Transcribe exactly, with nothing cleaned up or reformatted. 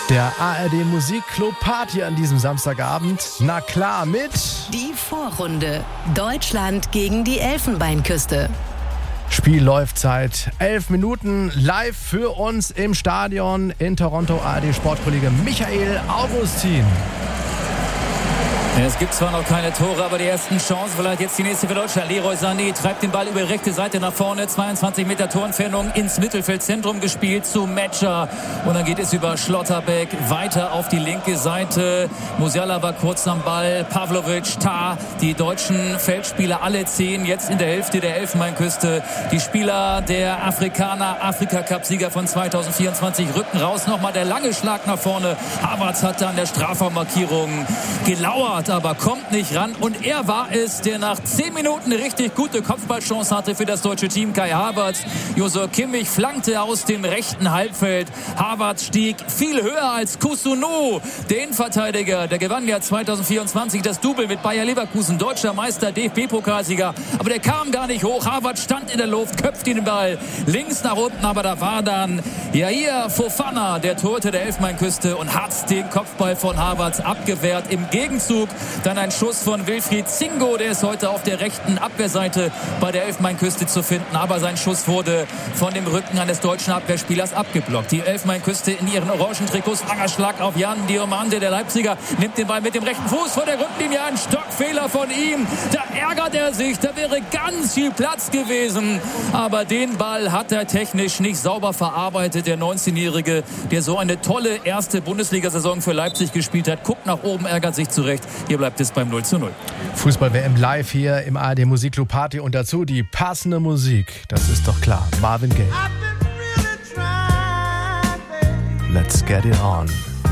Der A R D Musikclub Party an diesem Samstagabend. Na klar, mit die Vorrunde. Deutschland gegen die Elfenbeinküste. Spiel läuft seit elf Minuten live für uns im Stadion in Toronto. A R D-Sportkollege Michael Augustin. Es gibt zwar noch keine Tore, aber die ersten Chancen, vielleicht jetzt die nächste für Deutschland. Leroy Sané treibt den Ball über die rechte Seite nach vorne, zweiundzwanzig Meter Torentfernung ins Mittelfeldzentrum gespielt zu Metscher. Und dann geht es über Schlotterbeck weiter auf die linke Seite. Musiala war kurz am Ball, Pavlovic, Tah, die deutschen Feldspieler, alle zehn jetzt in der Hälfte der Elfenbeinküste. Die Spieler der Afrikaner, Afrika-Cup-Sieger von zweitausendvierundzwanzig rücken raus. Nochmal der lange Schlag nach vorne. Havertz hatte an der Strafraummarkierung gelauert, aber kommt nicht ran. Und er war es, der nach zehn Minuten eine richtig gute Kopfballchance hatte für das deutsche Team. Kai Havertz. Joshua Kimmich flankte aus dem rechten Halbfeld. Havertz stieg viel höher als Kusunu, den Verteidiger. Der gewann ja zweitausendvierundzwanzig das Double mit Bayer Leverkusen. Deutscher Meister, D F B-Pokalsieger. Aber der kam gar nicht hoch. Havertz stand in der Luft, köpfte den Ball links nach unten. Aber da war dann Jair Fofana, der Torhüter der Elfenbeinküste, und hat den Kopfball von Havertz abgewehrt. Im Gegenzug dann ein Schuss von Wilfried Zingo, der ist heute auf der rechten Abwehrseite bei der Elfenbeinküste zu finden. Aber sein Schuss wurde von dem Rücken eines deutschen Abwehrspielers abgeblockt. Die Elfenbeinküste in ihren orangen Trikots. Langer Schlag auf Jan Diomande, der Leipziger, nimmt den Ball mit dem rechten Fuß vor der Grundlinie. Ein Stockfehler von ihm. Da ärgert er sich. Da wäre ganz viel Platz gewesen. Aber den Ball hat er technisch nicht sauber verarbeitet. Der neunzehnjährige, der so eine tolle erste Bundesliga-Saison für Leipzig gespielt hat, guckt nach oben, ärgert sich zurecht. Hier bleibt es beim null zu null. Fußball-W M live hier im A R D Musikclub Party und dazu die passende Musik. Das ist doch klar. Marvin Gaye. Let's get it on.